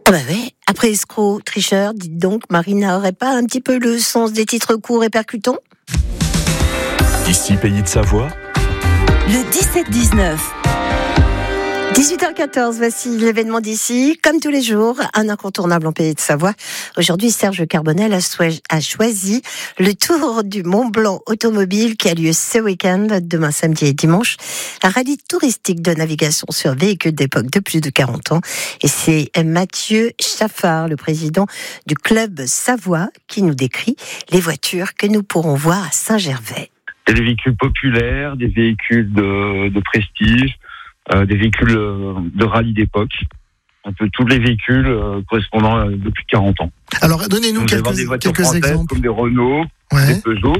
Ah bah ouais, après escroc, tricheur, dites donc, Marina aurait pas un petit peu le sens des titres courts et percutants ? Ici, Pays de Savoie. Le 17-19. 18h14, voici l'événement d'ici. Comme tous les jours, un incontournable en Pays de Savoie. Aujourd'hui, Serge Carbonel a choisi le Tour du Mont Blanc automobile qui a lieu ce week-end, demain samedi et dimanche. Un rallye touristique de navigation sur véhicules d'époque de plus de 40 ans. Et c'est Mathieu Chaffard, le président du Club Savoie, qui nous décrit les voitures que nous pourrons voir à Saint-Gervais. Il y a des véhicules populaires, des véhicules de prestige, des véhicules de rallye d'époque, un peu tous les véhicules correspondant de plus de 40 ans. Alors, donnez-nous quelques exemples. Comme des Renault, des Peugeot,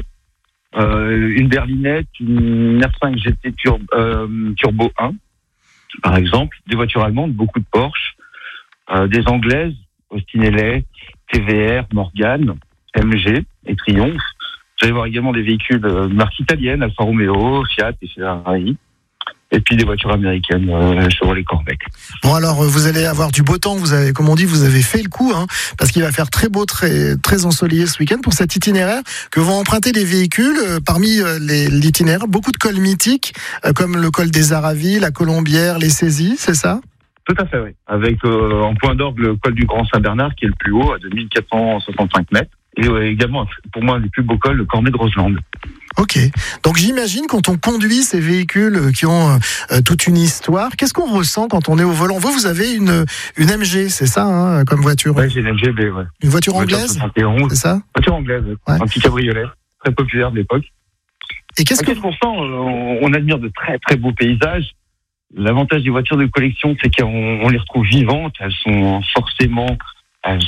une berlinette, une R5 GT Turbo 1, par exemple, des voitures allemandes, beaucoup de Porsche, des anglaises, Austin LA, TVR, Morgan, MG et Triumph. Vous allez voir également des véhicules de marque italienne, Alfa Romeo, Fiat et Ferrari. Et puis des voitures américaines, Chevrolet Corvette. Bon, alors vous allez avoir du beau temps, vous avez, comme on dit, vous avez fait le coup, parce qu'il va faire très beau, très ensoleillé ce week-end pour cet itinéraire que vont emprunter les véhicules. Parmi l'itinéraire, beaucoup de cols mythiques, comme le col des Aravis, la Colombière, les Saisies, c'est ça ? Tout à fait, oui. Avec en point d'orgue le col du Grand Saint-Bernard, qui est le plus haut, à 2465 mètres. Et également, pour moi, les plus beaux cols, le Cornet de Roseland. Ok, donc j'imagine quand on conduit ces véhicules qui ont toute une histoire, qu'est-ce qu'on ressent quand on est au volant ? Vous avez une MG, c'est ça, comme voiture ? Oui, j'ai une MGB, ouais. Une voiture anglaise, 71, c'est ça ? Voiture anglaise, ouais. Un petit cabriolet, très populaire de l'époque. Et qu'est-ce qu'on sent ? On admire de très très beaux paysages. L'avantage des voitures de collection, c'est qu'on les retrouve vivantes. Elles sont forcément, elles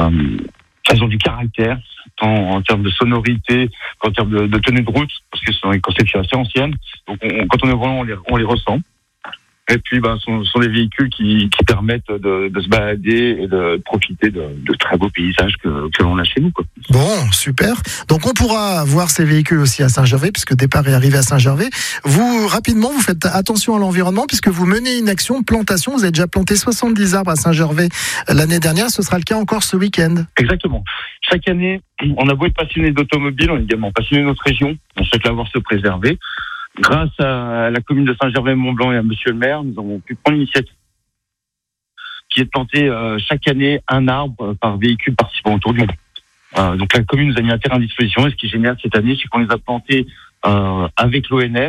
ont du caractère, tant en termes de sonorité qu'en termes de tenue de route, parce que ce sont des conceptions assez anciennes. Donc quand on est volant, on les ressent. Et puis ce sont des véhicules qui permettent de se balader et de profiter de très beaux paysages que l'on a chez nous, quoi. Bon, super. Donc on pourra voir ces véhicules aussi à Saint-Gervais, puisque départ est arrivé à Saint-Gervais. Vous, rapidement, vous faites attention à l'environnement, puisque vous menez une action de plantation. Vous avez déjà planté 70 arbres à Saint-Gervais l'année dernière. Ce sera le cas encore ce week-end. Exactement. Chaque année, on a beau être passionné d'automobile, on est également passionné de notre région. On souhaite la voir se préserver. Grâce à la commune de Saint-Gervais-Mont-Blanc et à monsieur le maire, nous avons pu prendre l'initiative qui est de planter chaque année un arbre par véhicule participant au Tour du Monde. Donc la commune nous a mis un terrain à disposition, et ce qui est génial cette année, c'est qu'on les a plantés avec l'ONF,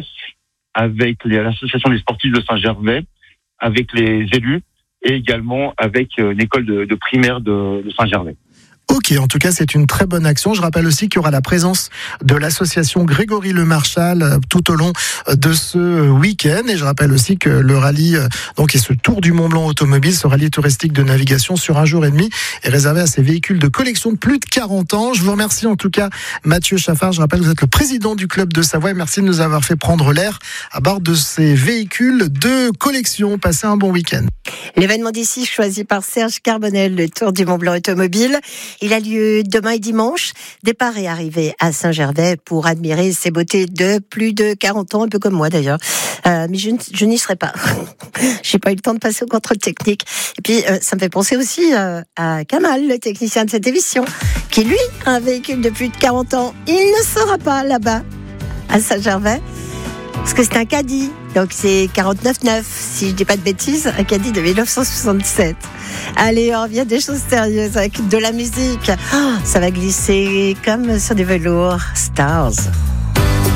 avec l'association des sportifs de Saint-Gervais, avec les élus et également avec l'école de primaire de Saint-Gervais. Ok, en tout cas, c'est une très bonne action. Je rappelle aussi qu'il y aura la présence de l'association Grégory Le Marchal tout au long de ce week-end. Et je rappelle aussi que le rallye, et ce Tour du Mont Blanc automobile, ce rallye touristique de navigation sur un jour et demi, est réservé à ces véhicules de collection de plus de 40 ans. Je vous remercie en tout cas, Mathieu Chaffard. Je rappelle que vous êtes le président du Club de Savoie et merci de nous avoir fait prendre l'air à bord de ces véhicules de collection. Passez un bon week-end. L'événement d'ici, choisi par Serge Carbonel, le Tour du Mont Blanc automobile. Il a lieu demain et dimanche. Départ et arrivée à Saint-Gervais pour admirer ces beautés de plus de 40 ans, un peu comme moi d'ailleurs. Mais je n'y serai pas. J'ai pas eu le temps de passer au contrôle technique. Et puis, ça me fait penser aussi à Kamal, le technicien de cette émission, qui lui a un véhicule de plus de 40 ans. Il ne sera pas là-bas, à Saint-Gervais, parce que c'est un caddie. Donc c'est 49,9, si je dis pas de bêtises, un caddie de 1967. Allez, on revient des choses sérieuses avec de la musique. Ça va glisser comme sur des velours. Stars.